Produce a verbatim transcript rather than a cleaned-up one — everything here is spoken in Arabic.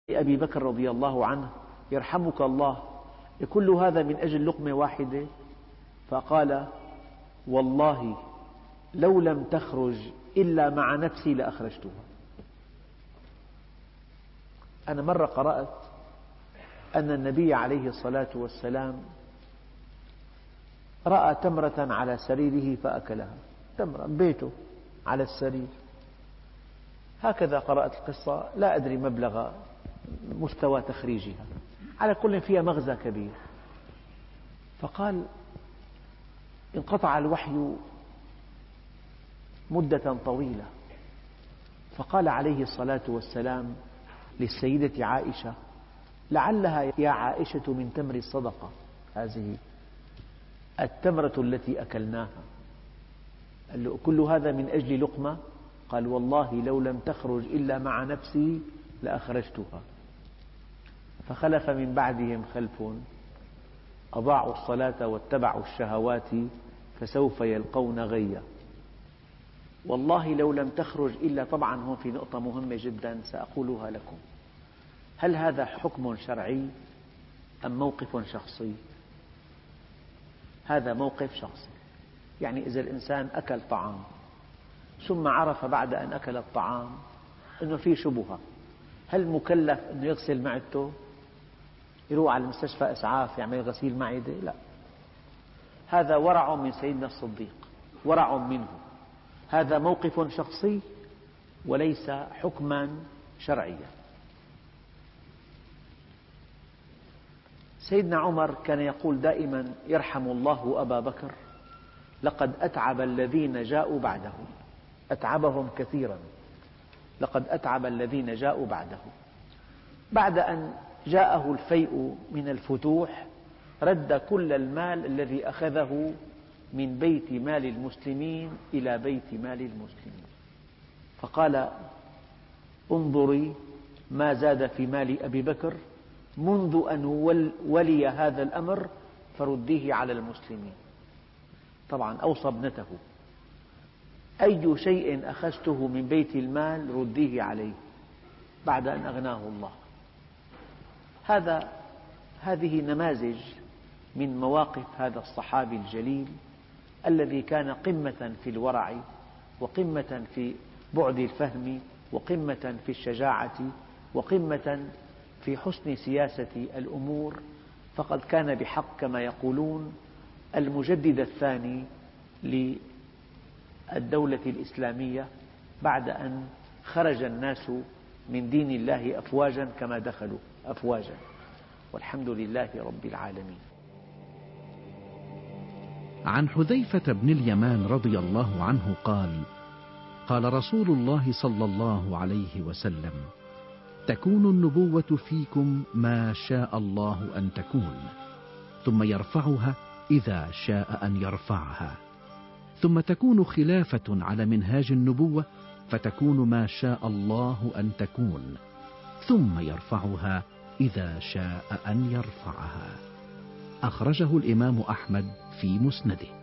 أبي بكر رضي الله عنه: يرحمك الله، كل هذا من أجل لقمة واحدة؟ فقال: والله لو لم تخرج إلا مع نفسي لأخرجتها. أنا مرة قرأت أن النبي عليه الصلاة والسلام رأى تمرة على سريره فأكلها، تمرة بيته على السرير، هكذا قرأت القصة، لا أدري مبلغ مستوى تخريجها، على كل فيها مغزى كبير. فقال: انقطع الوحي مدة طويلة، فقال عليه الصلاة والسلام للسيدة عائشة: لعلها يا عائشة من تمر الصدقة، هذه التمرة التي أكلناها. قال له: كل هذا من أجل لقمة؟ قال: والله لو لم تخرج إلا مع نفسي لأخرجتها. فخلف من بعدهم خلف أضاعوا الصلاة واتبعوا الشهوات فسوف يلقون غيا. والله لو لم تخرج إلا، طبعا هون في نقطة مهمة جدا سأقولها لكم: هل هذا حكم شرعي أم موقف شخصي؟ هذا موقف شخصي، يعني إذا الإنسان أكل طعام ثم عرف بعد أن أكل الطعام أنه في شبهة، هل مكلف أنه يغسل معدته؟ يروح على المستشفى إسعاف يعمل غسيل معدة؟ لا، هذا ورع من سيدنا الصديق، ورع منه، هذا موقف شخصي وليس حكما شرعيا. سيدنا عمر كان يقول دائما: يرحم الله أبا بكر، لقد أتعب الذين جاءوا بعده، أتعبهم كثيرا، لقد أتعب الذين جاءوا بعده. بعد أن جاءه الفيء من الفتوح رد كل المال الذي أخذه من بيت مال المسلمين إلى بيت مال المسلمين، فقال: انظري ما زاد في مال أبي بكر منذ أن ولي هذا الأمر فرديه على المسلمين. طبعا أوصى ابنته: أي شيء أخذته من بيت المال رديه عليه بعد أن أغناه الله. هذا هذه نماذج من مواقف هذا الصحابي الجليل الذي كان قمة في الورع، وقمة في بعد الفهم، وقمة في الشجاعة، وقمة في حسن سياسة الأمور. فقد كان بحق كما يقولون المجدد الثاني للدولة الإسلامية بعد أن خرج الناس من دين الله أفواجا كما دخلوا أفواجا، والحمد لله رب العالمين. عن حذيفة بن اليمان رضي الله عنه قال: قال رسول الله صلى الله عليه وسلم: تكون النبوة فيكم ما شاء الله أن تكون، ثم يرفعها إذا شاء أن يرفعها، ثم تكون خلافة على منهاج النبوة فتكون ما شاء الله أن تكون، ثم يرفعها إذا شاء أن يرفعها. أخرجه الإمام أحمد في مسنده.